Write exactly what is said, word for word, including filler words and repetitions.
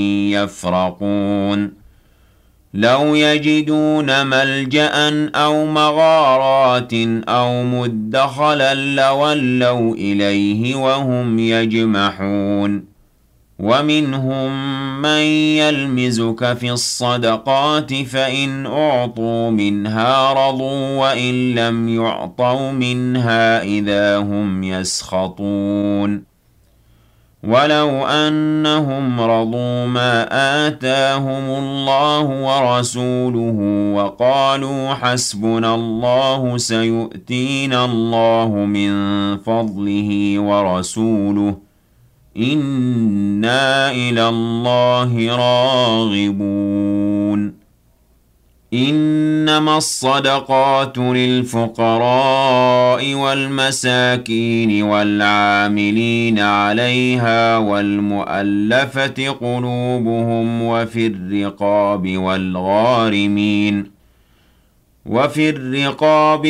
يفرقون لو يجدون ملجأ أو مغارات أو مدخلا لولوا إليه وهم يجمحون ومنهم من يلمزك في الصدقات فإن أعطوا منها رضوا وإن لم يعطوا منها إذا هم يسخطون ولو أنهم رضوا ما آتاهم الله ورسوله وقالوا حسبنا الله سيؤتينا الله من فضله ورسوله إنا إلى الله راغبون إنما الصدقات للفقراء والمساكين والعاملين عليها والمؤلفة قلوبهم وفي الرقاب والغارمين وفي الرقاب